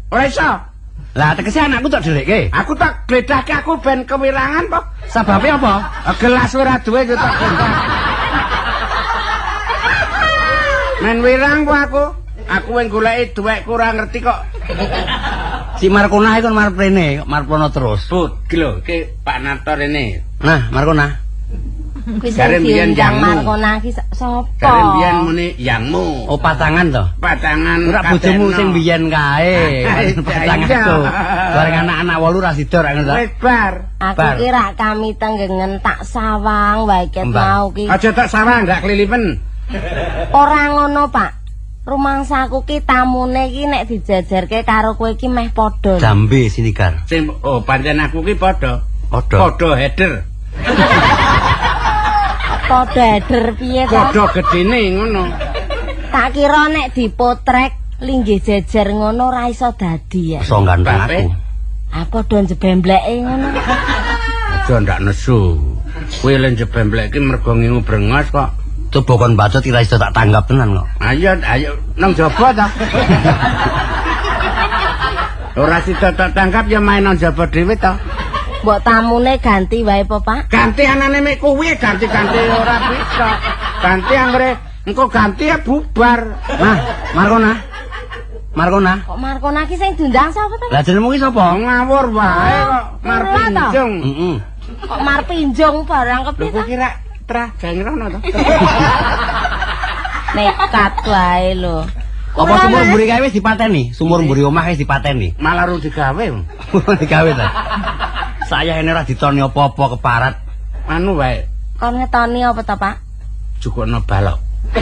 Ora iso. Lah tegese anakku tok dheleke. Aku tak gledhake aku ben kewirangan kok. Sababe apa? Gelas ora duwe yo tak gledhak. Men wirang kok aku. Aku wing goleki duwekku ora ngerti kok. Si Markona iku marep rene, kok marpono terus. Put, iki lho, iki Pak Narto rene. Nah, Markona. Kuwi Jare mbiyen yangmu. Markona ki sapa? Jare mbiyen muni yangmu. Oh, patangan to. Patangan Ora bojomu sing mbiyen kae. Patanganku. Bareng anak-anak 8 ra sida ra ngono. Wis bar. Aku ki rak kami tenggengen tak sawang wae ket mau ki. Aja tak sawang, gak klilipen. Ora ngono, Pak. Rumangsaku ki tamune ki nek dijajarke karo kowe ki meh padha. Jambe Sinigar. Sing pancen aku ki padha. Padha. Padha header. Padha header piye to? Padha gedene ngono. Tak kira nek dipotrek linggih jejer ngono ora iso dadi ya. Iso ganteng aku. Ah padha njebembleke ngono. Aja ndak nesu. Kowe le njebemblek ki mergo ngingu brengos kok. Coba kon bacot ira iso tak tanggap tenan kok. Ayo nang jaba ta. Ora sida tak tangkap ya main nang jaba dhewe ta. Mbok tamune ganti wae apa, Pak? Ganti anane mek kuwi ganti-ganti ora bisa. Ganti anggere engko ganti ya bubar. Nah, Markona. Markona. Kok Markona ki sing diundang sapa to? Lah jenengmu ki sapa? Ngawur wae kok marpinjung. Heeh. Kok marpinjung barang kepiye Lho to? kira trah jangrono to. Nekat wae lho. Apa sumur mburi kae wis dipateni? Sumur mburi omah wis dipateni. Malah ru digawe. Digawe ta. Saya ini ora ditoni apa-apa keparat. Anu wae, Kon ngetoni apa to, Pak? cukukno balok.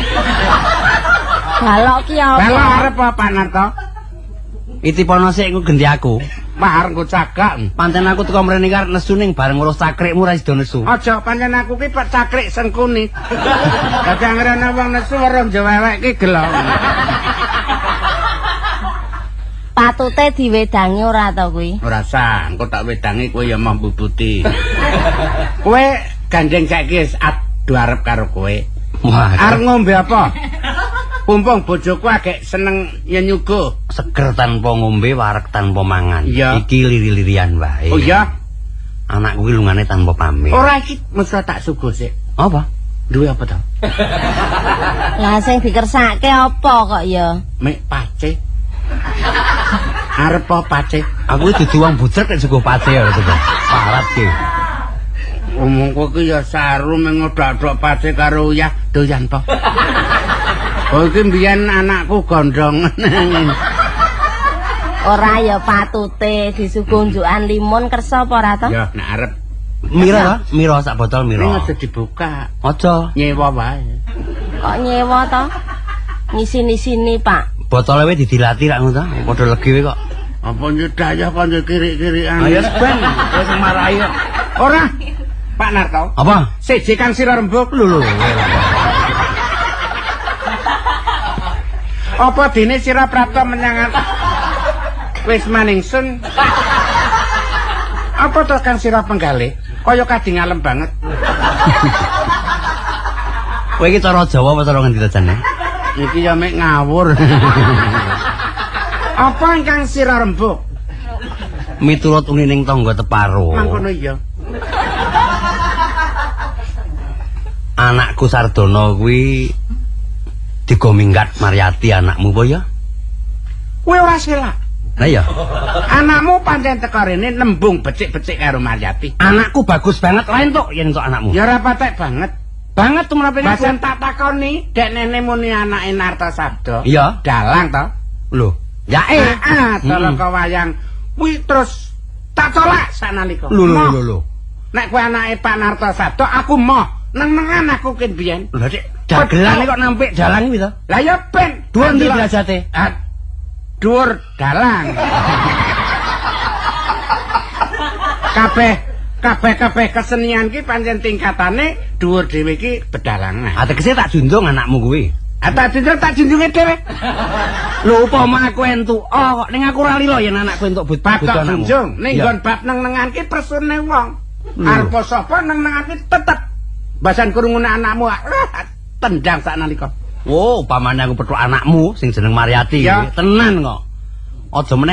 Balok ki apa? Balok arep apa Pak Narto? Itipono sik iku gendi aku. Mahar engko cagak. Pancen aku teko mrene karo nesu ning bareng ngurus cakrikmu ra sida nesu. Aja pancen aku ki Pak cakrik sengkuni. Dadi anggere ana wong nesu weruh jewewek ki gelo. Patute diwedangi ora to kuwi? Ora sah, engko tak wedangi kowe ya mah bubuti. Kowe gandeng saiki wis adu arep karo kowe. Wah, Arep ngombe apa? Pumpung bojoku agek seneng nyenyugo. seger tanpa ngombe, wareg tanpa mangan. Iya. Iki liri-lirian wae. Oh iya, Anakku ki lungane tanpa pamit. ora iki mesti tak suguh sik. Apa? Duwe apa to? Lah sing dikersake apa kok ya? Mek pace. Arep apa pace? Aku iki dudu wong bucek nek sego pace ya coba. Parat ki. Omongku ki ya saru mengodak-odak pace karo uyah doyan to. Oh iki mbiyen anakku gondrong. Ora ya patute disuguh njukan limun kersa apa ora to? Ya nek arep Mira to? Mira sak botol ning mira. aja dibuka. Aja. Nyewa wae. Kok nyewa to? Ngisi-sini, Pak. Botole wis didilati rak ngono ta? Padha legi wae kok. Apa nyedaya kon kirik-kirikan. Ayo ben, wis marahi kok. Ora. Pak Narto. Apa? Siji Kang Sira Rembug. Lho. Apa dene Sira Prapta menyangan wis maningsun? Apa to Kang Sira Penggalih? Kaya kadingalem banget. Kowe iki cara Jawa apa cara ngendi to jane? Iki ya mek ngawur. Apa ingkang Sira Rembug? Miturut unining tangga teparo. Mangkono iya. Anakku Sardono kuwi digo minggat Maryati anakmu apa ya? Kowe ora selak. Lah ya. Anakmu pancen teko rene nembung becik-becik karo Maryati. Anakku bagus banget lain tok yen tok anakmu. Ya ora patek banget. Banget tuh menapa Basen tak takoni, dek nene muni anake Narta Sabda. Iya. Dalang to. Lho, yae. Tolong ke wayang. Kuwi terus tak tolak sanalika. Lho. Nek kowe anake Pak Narta Sabda, aku moh. Neng-nengan aku kin biyen. Lah Dik, dagelan kok nampik dalang kuwi to? Lah ya ben. Dhuwur ndi derajate? Dhuwur dalang. Kabeh kesenian ki pancen tingkatane dhuwur dhewe ki bedalangan. Tegese tak junjung anakmu kuwi. Tak junjunge dhewe. Lho upama aku entuk, kok ning aku ora lilo yen anakku entuk Bab tak anakmu. junjung, ning nggon bab neng-nengan ki persune wong. Arep sapa neng-nengan ki tetep basan krungune anakmu tendang saknalika. Oh, upamane aku petuk anakmu sing jeneng Maryati, tenan kok. Aja meneh